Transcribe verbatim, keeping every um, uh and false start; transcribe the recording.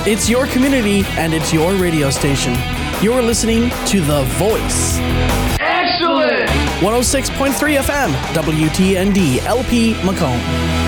It's your community and it's your radio station. You're listening to The Voice. Excellent! one oh six point three F M, W T N D, L P Macomb.